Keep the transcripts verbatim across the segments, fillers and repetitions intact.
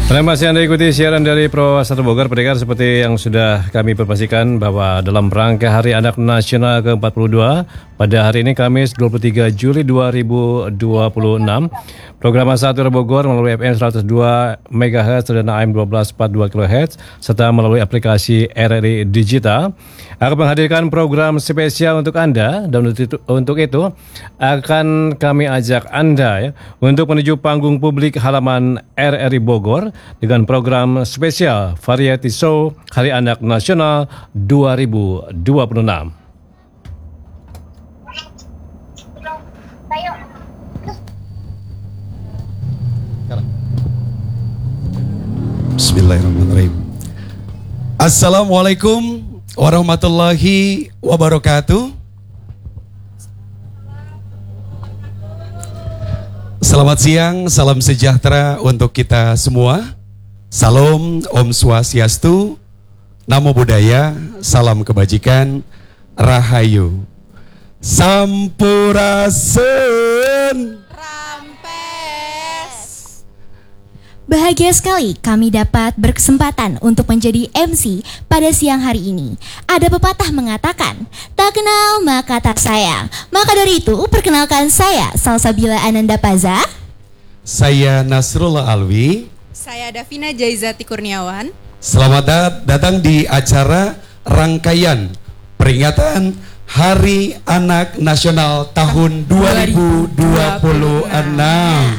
Anda masih Anda ikuti siaran dari Pro satu Bogor, pendengar, seperti yang sudah kami informasikan bahwa dalam rangka Hari Anak Nasional ke empat puluh dua pada hari ini Kamis dua puluh tiga Juli dua ribu dua puluh enam, program satu Bogor melalui F M seratus dua megahertz dan A M dua belas empat puluh dua kilohertz serta melalui aplikasi R R I Digital akan menghadirkan program spesial untuk Anda, dan untuk itu, untuk itu akan kami ajak Anda ya, untuk menuju panggung publik halaman R R I Bogor dengan program spesial Variety Show Hari Anak Nasional dua ribu dua puluh enam. Bismillahirrahmanirrahim. Assalamualaikum warahmatullahi wabarakatuh. Selamat siang, salam sejahtera untuk kita semua. Salam Om Swastiastu, Namo Buddhaya, salam kebajikan, Rahayu, Sampurasun. Bahagia sekali kami dapat berkesempatan untuk menjadi M C pada siang hari ini. Ada pepatah mengatakan, tak kenal maka tak sayang. Maka dari itu, perkenalkan saya Salsabila Ananda Paza. Saya Nasrullah Alwi. Saya Davina Jaizati Kurniawan. Selamat dat datang di acara rangkaian peringatan Hari Anak Nasional tahun dua ribu dua puluh enam.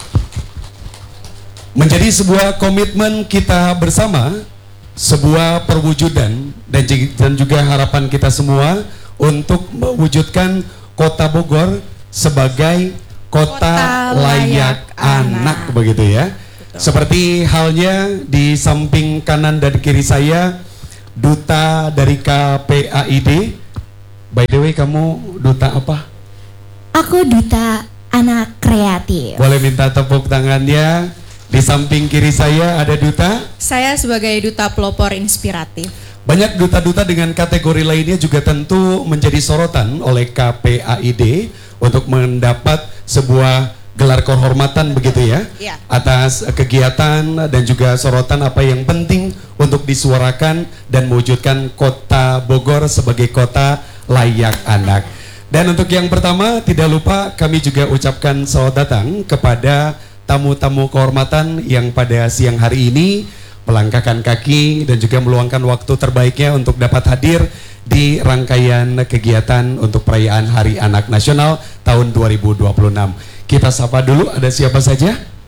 Menjadi sebuah komitmen kita bersama, sebuah perwujudan dan, dan juga harapan kita semua untuk mewujudkan Kota Bogor sebagai kota, kota layak, layak anak, anak begitu ya. Betul. Seperti halnya di samping kanan dan kiri saya duta dari K P A I D. By the way, kamu duta apa? Aku duta anak kreatif. Boleh minta tepuk tangannya. Di samping kiri saya ada duta. Saya sebagai duta pelopor inspiratif. Banyak duta-duta dengan kategori lainnya juga tentu menjadi sorotan oleh K P A I D untuk mendapat sebuah gelar kehormatan begitu ya, ya. Atas kegiatan dan juga sorotan apa yang penting untuk disuarakan dan mewujudkan Kota Bogor sebagai kota layak anak. Dan untuk yang pertama, tidak lupa kami juga ucapkan selamat datang kepada tamu-tamu kehormatan yang pada siang hari ini melangkahkan kaki dan juga meluangkan waktu terbaiknya untuk dapat hadir di rangkaian kegiatan untuk perayaan Hari Anak Nasional tahun dua ribu dua puluh enam. Kita sapa dulu, ada siapa saja?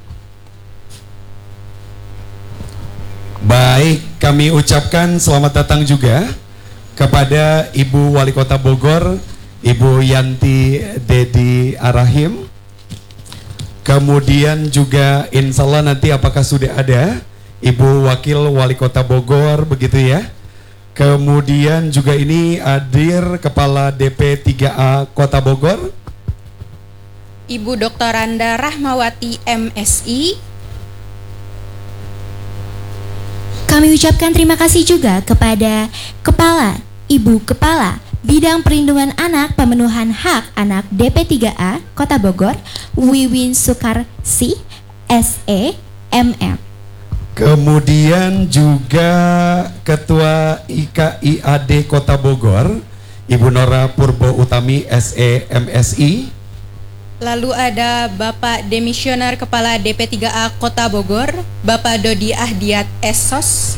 Baik, kami ucapkan selamat datang juga kepada Ibu Wali Kota Bogor, Ibu Yanti Dedi Arahim. Kemudian juga insya Allah nanti apakah sudah ada Ibu Wakil Wali Kota Bogor begitu ya. Kemudian juga ini hadir Kepala D P tiga A Kota Bogor, Ibu Doktor Randa Rahmawati M Si. Kami ucapkan terima kasih juga kepada Kepala Ibu Kepala Bidang Perlindungan Anak Pemenuhan Hak Anak D P tiga A Kota Bogor, Wiwin Sukarsi S E M M. Kemudian juga Ketua I K I A D Kota Bogor, Ibu Nora Purbo Utami S E M Si. Lalu ada Bapak Demisioner Kepala D P tiga A Kota Bogor, Bapak Dodi Ahdiat S O S.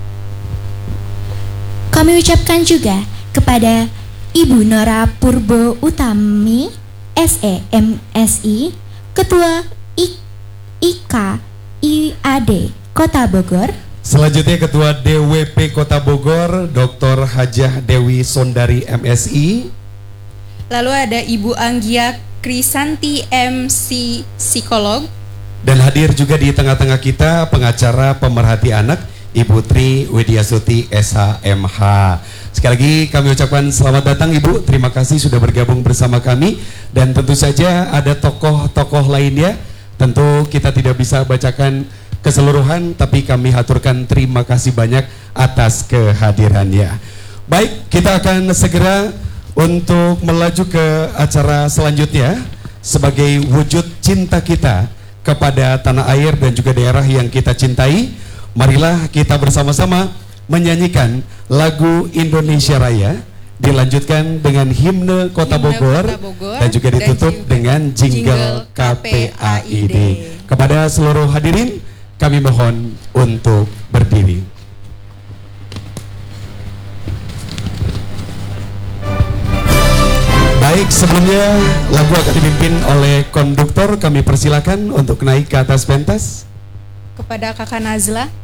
Kami ucapkan juga kepada Ibu Nora Purbo Utami S E M Si, Ketua I K I A D Kota Bogor. Selanjutnya Ketua D W P Kota Bogor, Doktor Hajah Dewi Sondari M Si. Lalu ada Ibu Anggia Krisanti M Si, psikolog. Dan hadir juga di tengah-tengah kita pengacara pemerhati anak, Ibu Tri Widyasuti S H M H. Sekali lagi kami ucapkan selamat datang Ibu, terima kasih sudah bergabung bersama kami. Dan tentu saja ada tokoh-tokoh lainnya, tentu kita tidak bisa bacakan keseluruhan, tapi kami haturkan terima kasih banyak atas kehadirannya. Baik, kita akan segera untuk melaju ke acara selanjutnya sebagai wujud cinta kita kepada tanah air dan juga daerah yang kita cintai. Marilah kita bersama-sama menyanyikan lagu Indonesia Raya, dilanjutkan dengan himne Kota Bogor, Kota Bogor dan juga ditutup dan juga dengan jingle K P A I D. Kepada seluruh hadirin, kami mohon untuk berdiri. Baik, sebelumnya lagu akan dipimpin oleh konduktor. Kami persilakan untuk naik ke atas pentas. Kepada Kakak Nazla.